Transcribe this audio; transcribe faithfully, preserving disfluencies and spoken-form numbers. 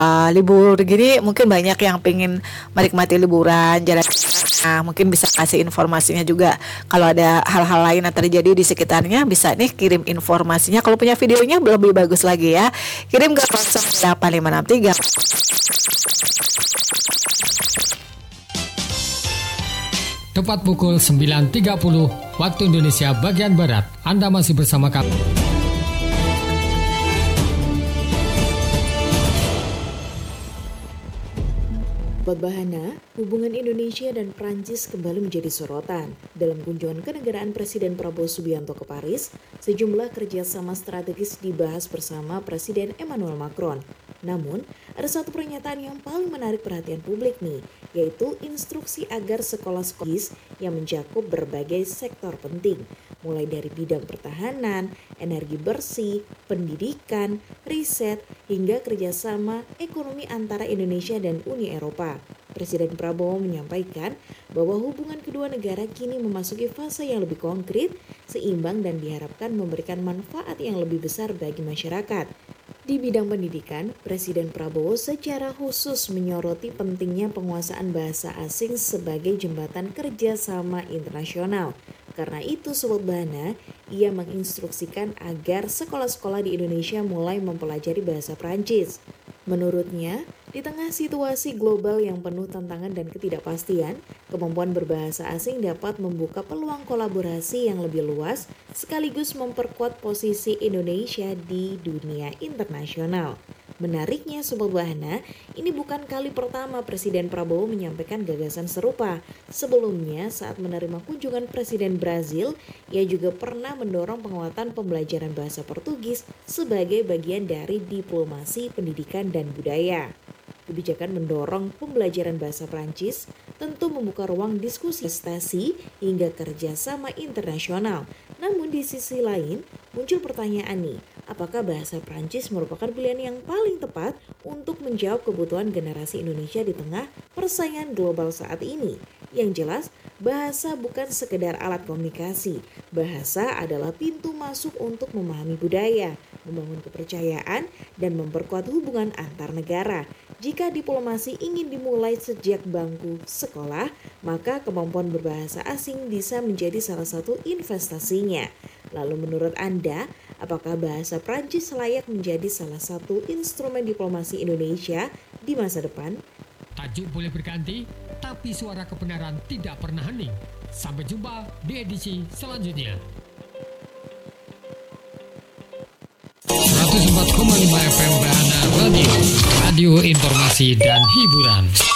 uh, libur gini mungkin banyak yang pengen menikmati liburan jalan. Nah, mungkin bisa kasih informasinya juga kalau ada hal-hal lain yang terjadi di sekitarnya bisa nih kirim informasinya. Kalau punya videonya lebih bagus lagi ya. Kirim ke nol delapan lima enam tiga. Tepat pukul sembilan tiga puluh waktu Indonesia bagian Barat. Anda masih bersama kami. Sobat Bahana, hubungan Indonesia dan Prancis kembali menjadi sorotan. Dalam kunjungan kenegaraan Presiden Prabowo Subianto ke Paris, sejumlah kerjasama strategis dibahas bersama Presiden Emmanuel Macron. Namun, ada satu pernyataan yang paling menarik perhatian publik nih, yaitu instruksi agar sekolah-sekolah yang mencakup berbagai sektor penting, mulai dari bidang pertahanan, energi bersih, pendidikan, riset, hingga kerjasama ekonomi antara Indonesia dan Uni Eropa. Presiden Prabowo menyampaikan bahwa hubungan kedua negara kini memasuki fase yang lebih konkret, seimbang dan diharapkan memberikan manfaat yang lebih besar bagi masyarakat. Di bidang pendidikan, Presiden Prabowo secara khusus menyoroti pentingnya penguasaan bahasa asing sebagai jembatan kerjasama internasional. Karena itu, Sobat Bahana, ia menginstruksikan agar sekolah-sekolah di Indonesia mulai mempelajari bahasa Prancis. Menurutnya, di tengah situasi global yang penuh tantangan dan ketidakpastian, kemampuan berbahasa asing dapat membuka peluang kolaborasi yang lebih luas sekaligus memperkuat posisi Indonesia di dunia internasional. Menariknya Sobat Bahana, ini bukan kali pertama Presiden Prabowo menyampaikan gagasan serupa. Sebelumnya saat menerima kunjungan Presiden Brazil, ia juga pernah mendorong penguatan pembelajaran bahasa Portugis sebagai bagian dari diplomasi pendidikan dan budaya. Kebijakan mendorong pembelajaran bahasa Prancis tentu membuka ruang diskusi prestasi hingga kerjasama internasional. Namun di sisi lain muncul pertanyaan nih, apakah bahasa Prancis merupakan pilihan yang paling tepat untuk menjawab kebutuhan generasi Indonesia di tengah persaingan global saat ini? Yang jelas, bahasa bukan sekedar alat komunikasi. Bahasa adalah pintu masuk untuk memahami budaya, membangun kepercayaan, dan memperkuat hubungan antar negara. Jika diplomasi ingin dimulai sejak bangku sekolah, maka kemampuan berbahasa asing bisa menjadi salah satu investasinya. Lalu menurut Anda, apakah bahasa Prancis layak menjadi salah satu instrumen diplomasi Indonesia di masa depan? Tajuk boleh berganti, tapi suara kebenaran tidak pernah hening. Sampai jumpa di edisi selanjutnya. seratus empat koma lima F M Bahana Radio, radio informasi dan hiburan.